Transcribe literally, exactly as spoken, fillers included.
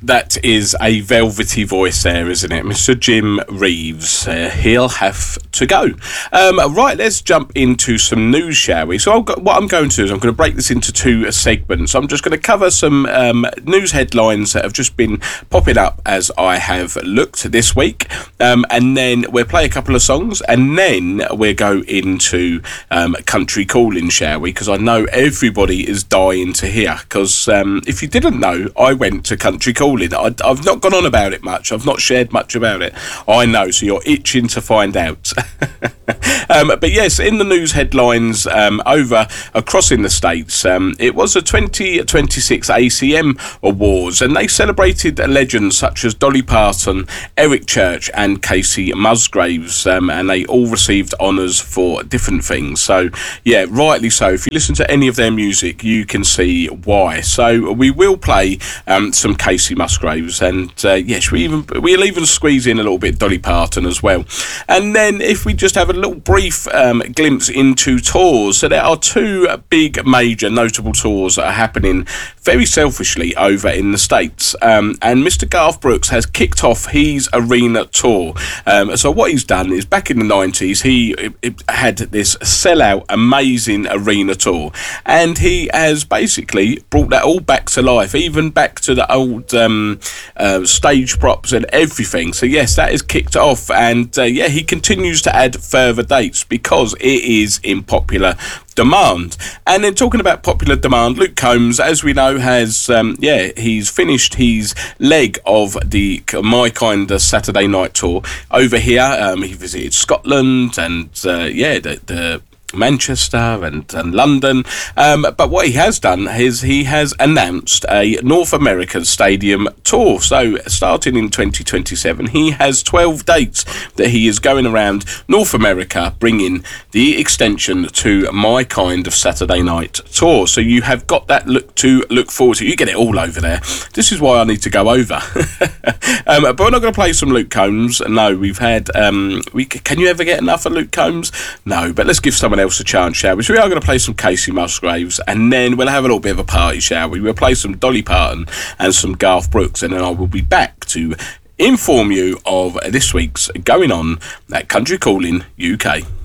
That is a velvety voice there, isn't it? Mister Jim Reeves. Uh, he'll have to go. Um, right, let's jump into some news, shall we? So I'll go, what I'm going to do is I'm going to break this into two segments. I'm just going to cover some um, news headlines that have just been popping up as I have looked this week. Um, and then we'll play a couple of songs. And then we'll go into um, country calling, shall we? Because I know everybody is dying to hear. Because um, if you didn't know, I went to country calling. I, I've not gone on about it much. I've not shared much about it. I know, so you're itching to find out. um, but yes, in the news headlines um, over across in the States, um, it was the twenty twenty-six A C M Awards, and they celebrated legends such as Dolly Parton, Eric Church, and Casey Musgraves, um, and they all received honours for different things. So, yeah, rightly so. If you listen to any of their music, you can see why. So we will play um, some Casey Musgraves, and uh, yes, we even we'll even squeeze in a little bit Dolly Parton as well. And then if we just have a little brief um, glimpse into tours, so there are two big major notable tours that are happening very selfishly over in the States, um, and Mister Garth Brooks has kicked off his arena tour. Um, so what he's done is, back in the nineties, he it, it had this sellout amazing arena tour, and he has basically brought that all back to life, even back to the old um, uh, stage props and everything. So yes, that is kicked off, and uh, yeah, he continues to add further dates because it is in popular demand. And then talking about popular demand, Luke Combs, as we know, has um, yeah he's finished his leg of the My Kind of Saturday Night tour over here. Um, he visited Scotland and uh, yeah the, the Manchester and, and London, um, but what he has done is he has announced a North American Stadium tour. So starting in twenty twenty-seven, he has twelve dates that he is going around North America, bringing the extension to My Kind of Saturday Night tour. So you have got that look to look forward to. You get it all over there. This is why I need to go over. um, but we're not going to play some Luke Combs. No, we've had um, we can you ever get enough of Luke Combs? No, but let's give someone else a chance, shall we? So we are going to play some Casey Musgraves, and then we'll have a little bit of a party, shall we? We'll play some Dolly Parton and some Garth Brooks, and then I will be back to inform you of this week's going on at Country Calling U K.